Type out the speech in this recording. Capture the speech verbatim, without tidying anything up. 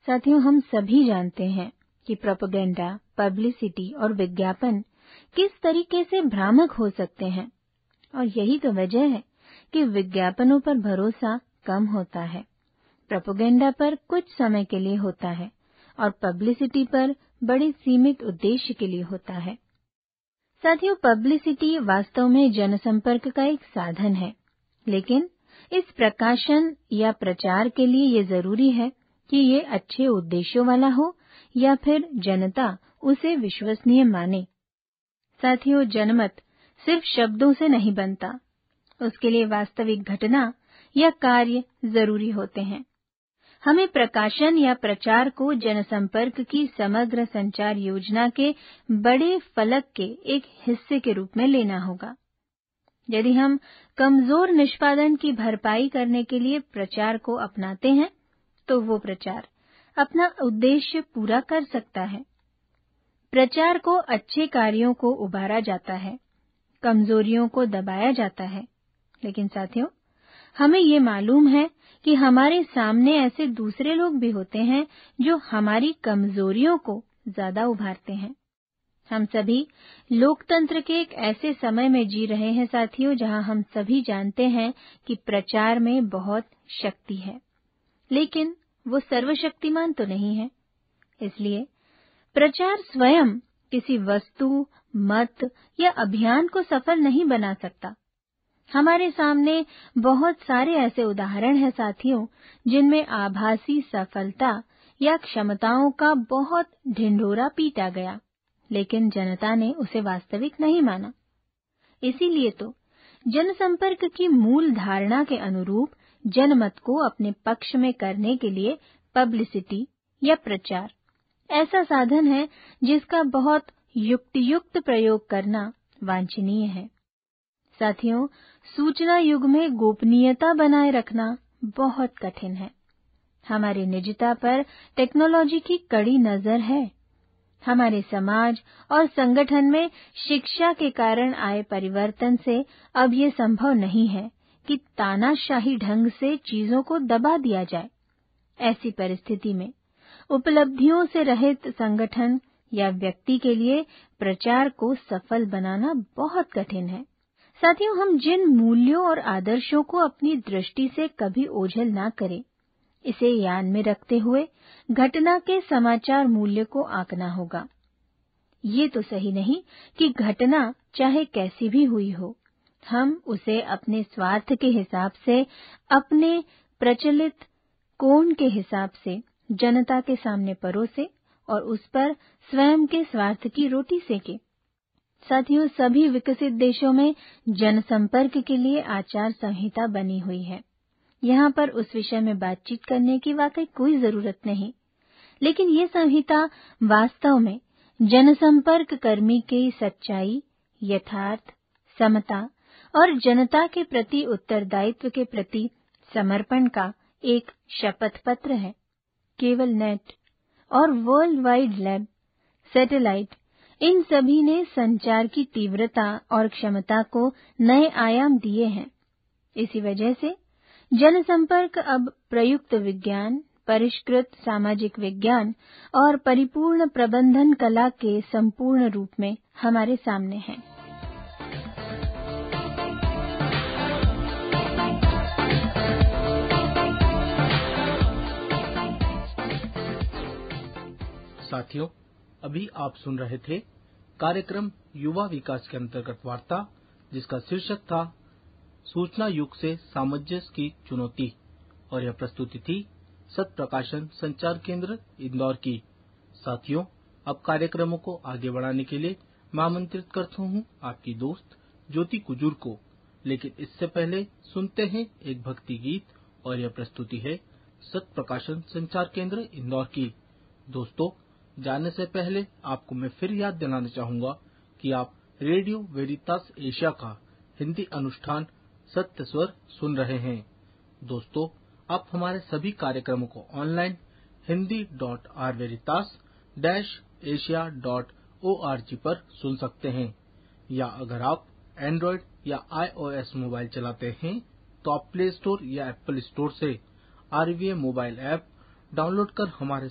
साथियों, हम सभी जानते हैं कि प्रोपेगेंडा, पब्लिसिटी और विज्ञापन किस तरीके से भ्रामक हो सकते हैं, और यही तो वजह है कि विज्ञापनों पर भरोसा कम होता है। प्रोपेगेंडा पर कुछ समय के लिए होता है और पब्लिसिटी पर बड़े सीमित उद्देश्य के लिए होता है। साथियों, पब्लिसिटी वास्तव में जनसंपर्क का एक साधन है, लेकिन इस प्रकाशन या प्रचार के लिए ये जरूरी है कि ये अच्छे उद्देश्यों वाला हो या फिर जनता उसे विश्वसनीय माने। साथियों, जनमत सिर्फ शब्दों से नहीं बनता, उसके लिए वास्तविक घटना या कार्य जरूरी होते हैं। हमें प्रकाशन या प्रचार को जनसंपर्क की समग्र संचार योजना के बड़े फलक के एक हिस्से के रूप में लेना होगा। यदि हम कमजोर निष्पादन की भरपाई करने के लिए प्रचार को अपनाते हैं, तो वो प्रचार अपना उद्देश्य पूरा कर सकता है। प्रचार को अच्छे कार्यों को उभारा जाता है, कमजोरियों को दबाया जाता है। लेकिन साथियों, हमें ये मालूम है कि हमारे सामने ऐसे दूसरे लोग भी होते हैं जो हमारी कमजोरियों को ज्यादा उभारते हैं। हम सभी लोकतंत्र के एक ऐसे समय में जी रहे हैं साथियों, जहां हम सभी जानते हैं कि प्रचार में बहुत शक्ति है, लेकिन वो सर्वशक्तिमान तो नहीं है। इसलिए प्रचार स्वयं किसी वस्तु, मत या अभियान को सफल नहीं बना सकता। हमारे सामने बहुत सारे ऐसे उदाहरण हैं साथियों, जिनमें आभासी सफलता या क्षमताओं का बहुत ढिंढोरा पीटा गया, लेकिन जनता ने उसे वास्तविक नहीं माना। इसीलिए तो जनसंपर्क की मूल धारणा के अनुरूप जनमत को अपने पक्ष में करने के लिए पब्लिसिटी या प्रचार ऐसा साधन है जिसका बहुत युक्तियुक्त प्रयोग करना वांछनीय है। साथियों, सूचना युग में गोपनीयता बनाए रखना बहुत कठिन है। हमारी निजता पर टेक्नोलॉजी की कड़ी नजर है। हमारे समाज और संगठन में शिक्षा के कारण आए परिवर्तन से अब ये संभव नहीं है कि तानाशाही ढंग से चीजों को दबा दिया जाए। ऐसी परिस्थिति में उपलब्धियों से रहित संगठन या व्यक्ति के लिए प्रचार को सफल बनाना बहुत कठिन है। साथियों, हम जिन मूल्यों और आदर्शों को अपनी दृष्टि से कभी ओझल ना करें, इसे ध्यान में रखते हुए घटना के समाचार मूल्य को आंकना होगा। ये तो सही नहीं कि घटना चाहे कैसी भी हुई हो, हम उसे अपने स्वार्थ के हिसाब से, अपने प्रचलित कोण के हिसाब से जनता के सामने परोसे और उस पर स्वयं के स्वार्थ की रोटी सेके। साथियों, सभी विकसित देशों में जनसंपर्क के लिए आचार संहिता बनी हुई है। यहाँ पर उस विषय में बातचीत करने की वाकई कोई जरूरत नहीं, लेकिन ये संहिता वास्तव में जनसंपर्क कर्मी की सच्चाई, यथार्थ, समता और जनता के प्रति उत्तरदायित्व के प्रति समर्पण का एक शपथ पत्र है। केवल नेट और वर्ल्ड वाइड वेब, सैटेलाइट, इन सभी ने संचार की तीव्रता और क्षमता को नए आयाम दिए हैं। इसी वजह से जनसंपर्क अब प्रयुक्त विज्ञान, परिष्कृत सामाजिक विज्ञान और परिपूर्ण प्रबंधन कला के संपूर्ण रूप में हमारे सामने है। साथियों, अभी आप सुन रहे थे कार्यक्रम युवा विकास के अंतर्गत वार्ता, जिसका शीर्षक था सूचना युग से सामंजस्य की चुनौती, और यह प्रस्तुति थी सत प्रकाशन संचार केंद्र इंदौर की। साथियों, अब कार्यक्रमों को आगे बढ़ाने के लिए मैं आमंत्रित करता हूँ आपकी दोस्त ज्योति कुजूर को। लेकिन इससे पहले सुनते हैं एक भक्ति गीत, और यह प्रस्तुति है सत प्रकाशन संचार केंद्र इंदौर की। दोस्तों, जाने से पहले आपको मैं फिर याद दिलाना चाहूंगा कि आप रेडियो वेरितास एशिया का हिंदी अनुष्ठान सत्य स्वर सुन रहे हैं। दोस्तों, आप हमारे सभी कार्यक्रमों को online Hindi dot are वेरितास dash Asia dot O R G पर सुन सकते हैं, या अगर आप एंड्रॉयड या आईओएस मोबाइल चलाते हैं तो आप प्ले स्टोर या एप्पल स्टोर से आरवीए मोबाइल ऐप डाउनलोड कर हमारे